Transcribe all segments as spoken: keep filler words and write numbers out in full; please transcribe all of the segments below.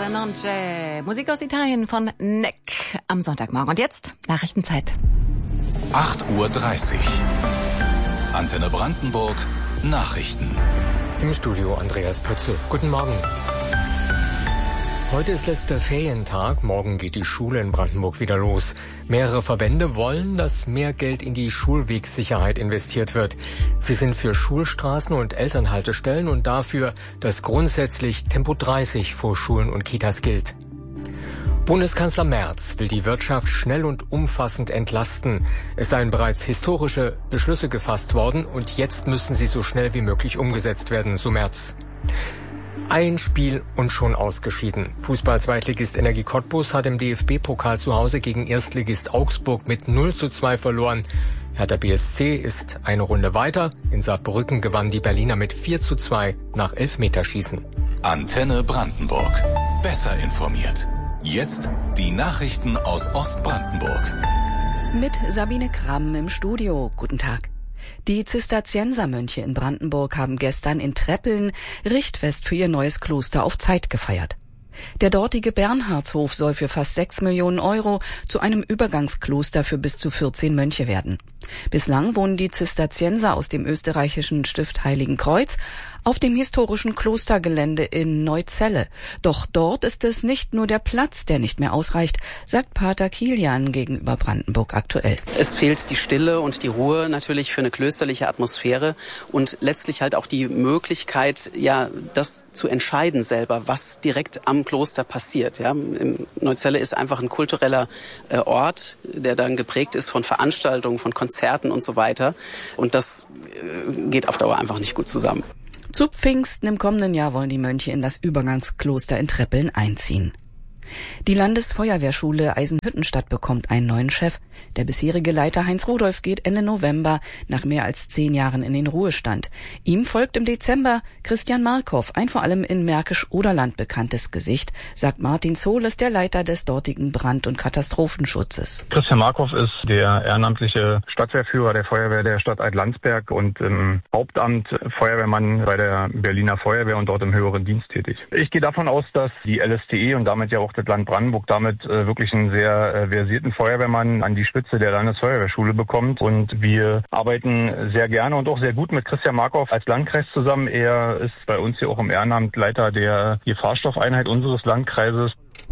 Buonasera noche. Musik aus Italien von Neck am Sonntagmorgen. Und jetzt Nachrichtenzeit. acht Uhr dreißig. Antenne Brandenburg. Nachrichten. Im Studio Andreas Pötzl. Guten Morgen. Heute ist letzter Ferientag. Morgen geht die Schule in Brandenburg wieder los. Mehrere Verbände wollen, dass mehr Geld in die Schulwegsicherheit investiert wird. Sie sind für Schulstraßen und Elternhaltestellen und dafür, dass grundsätzlich Tempo dreißig vor Schulen und Kitas gilt. Bundeskanzler Merz will die Wirtschaft schnell und umfassend entlasten. Es seien bereits historische Beschlüsse gefasst worden und jetzt müssen sie so schnell wie möglich umgesetzt werden, so Merz. Ein Spiel und schon ausgeschieden. Fußball-Zweitligist Energie Cottbus hat im D F B-Pokal zu Hause gegen Erstligist Augsburg mit null zu zwei verloren. Hertha B S C ist eine Runde weiter. In Saarbrücken gewannen die Berliner mit vier zu zwei nach Elfmeterschießen. Antenne Brandenburg. Besser informiert. Jetzt die Nachrichten aus Ostbrandenburg. Mit Sabine Kramm im Studio. Guten Tag. Die Zisterziensermönche in Brandenburg haben gestern in Treppeln Richtfest für ihr neues Kloster auf Zeit gefeiert. Der dortige Bernhardshof soll für fast sechs Millionen Euro zu einem Übergangskloster für bis zu vierzehn Mönche werden. Bislang wohnen die Zisterzienser aus dem österreichischen Stift Heiligen Kreuz auf dem historischen Klostergelände in Neuzelle. Doch dort ist es nicht nur der Platz, der nicht mehr ausreicht, sagt Pater Kilian gegenüber Brandenburg aktuell. Es fehlt die Stille und die Ruhe natürlich für eine klösterliche Atmosphäre und letztlich halt auch die Möglichkeit, ja, das zu entscheiden selber, was direkt am Kloster passiert. Ja, Neuzelle ist einfach ein kultureller äh, Ort, der dann geprägt ist von Veranstaltungen, von Konzerten und so weiter. Und das äh, geht auf Dauer einfach nicht gut zusammen. Zu Pfingsten im kommenden Jahr wollen die Mönche in das Übergangskloster in Treppeln einziehen. Die Landesfeuerwehrschule Eisenhüttenstadt bekommt einen neuen Chef. Der bisherige Leiter Heinz Rudolph geht Ende November nach mehr als zehn Jahren in den Ruhestand. Ihm folgt im Dezember Christian Markow, ein vor allem in Märkisch-Oderland bekanntes Gesicht, sagt Martin Zohles, der Leiter des dortigen Brand- und Katastrophenschutzes. Christian Markow ist der ehrenamtliche Stadtwehrführer der Feuerwehr der Stadt Alt-Landsberg und im Hauptamt Feuerwehrmann bei der Berliner Feuerwehr und dort im höheren Dienst tätig. Ich gehe davon aus, dass die L S T E und damit ja auch das Land Brandenburg damit äh, wirklich einen sehr äh, versierten Feuerwehrmann an die Spitze der Landesfeuerwehrschule bekommt. Und wir arbeiten sehr gerne und auch sehr gut mit Christian Markow als Landkreis zusammen. Er ist bei uns hier auch im Ehrenamt Leiter der Gefahrstoffeinheit unseres Landkreises.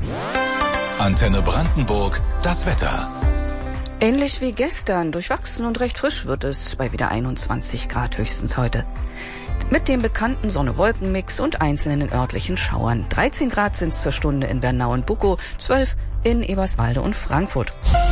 Antenne Brandenburg, das Wetter. Ähnlich wie gestern, durchwachsen und recht frisch wird es bei wieder einundzwanzig Grad höchstens heute. Mit dem bekannten Sonne-Wolken-Mix und einzelnen örtlichen Schauern. dreizehn Grad sind es zur Stunde in Bernau und Buckow, zwölf in Eberswalde und Frankfurt.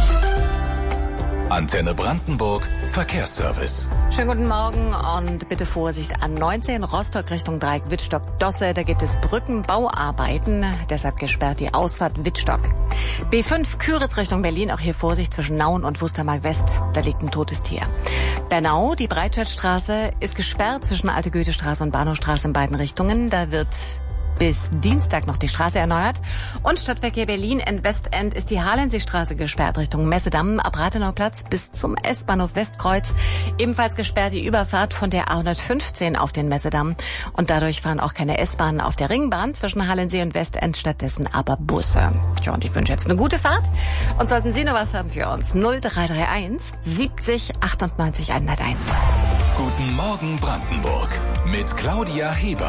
Antenne Brandenburg, Verkehrsservice. Schönen guten Morgen und bitte Vorsicht an neunzehn Rostock Richtung Dreieck Wittstock-Dosse. Da gibt es Brückenbauarbeiten, deshalb gesperrt die Ausfahrt Wittstock. B fünf Küritz Richtung Berlin, auch hier Vorsicht zwischen Nauen und Wustermark West. Da liegt ein totes Tier. Bernau, die Breitscheidstraße ist gesperrt zwischen Alte Goethestraße und Bahnhofstraße in beiden Richtungen. Da wird bis Dienstag noch die Straße erneuert. Und Stadtverkehr Berlin in Westend ist die Halenseestraße gesperrt Richtung Messedamm ab Rathenauplatz bis zum S-Bahnhof Westkreuz. Ebenfalls gesperrt die Überfahrt von der A hundertfünfzehn auf den Messedamm. Und dadurch fahren auch keine S-Bahnen auf der Ringbahn zwischen Halensee und Westend, stattdessen aber Busse. Tja, und ich wünsche jetzt eine gute Fahrt. Und sollten Sie noch was haben für uns, null drei drei eins siebzig achtundneunzig hunderteins. Guten Morgen Brandenburg mit Claudia Heber.